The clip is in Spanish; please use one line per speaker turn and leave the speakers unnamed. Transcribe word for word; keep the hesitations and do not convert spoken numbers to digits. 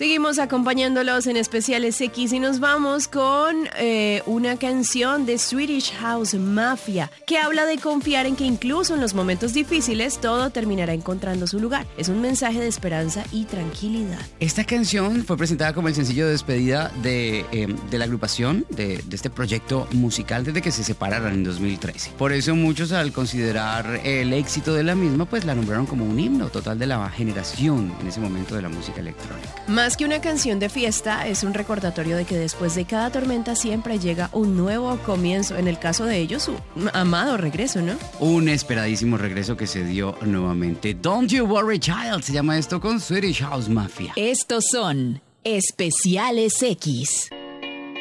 Seguimos acompañándolos en Especiales X y nos vamos con eh, una canción de Swedish House Mafia que habla de confiar en que incluso en los momentos difíciles todo terminará encontrando su lugar. Es un mensaje de esperanza y tranquilidad.
Esta canción fue presentada como el sencillo de despedida de, eh, de la agrupación, de, de este proyecto musical desde que se separaron en dos mil trece. Por eso muchos, al considerar el éxito de la misma, pues la nombraron como un himno total de la generación en ese momento de la música electrónica.
Más que una canción de fiesta, es un recordatorio de que después de cada tormenta siempre llega un nuevo comienzo. En el caso de ellos, su amado regreso, ¿no?
Un esperadísimo regreso que se dio nuevamente. Don't You Worry Child se llama esto con Swedish House Mafia.
Estos son Especiales X.